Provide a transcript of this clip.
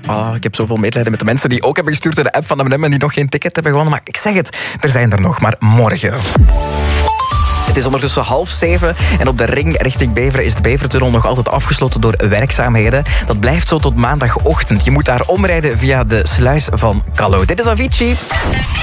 Ik heb zoveel medelijden met de mensen die ook hebben gestuurd in de app van M&M en die nog geen ticket hebben gewonnen. Maar ik zeg het, er zijn er nog, maar morgen. Het is ondertussen 6:30 en op de ring richting Beveren is de Bevertunnel nog altijd afgesloten door werkzaamheden. Dat blijft zo tot maandagochtend. Je moet daar omrijden via de sluis van Callo. Dit is Avicii.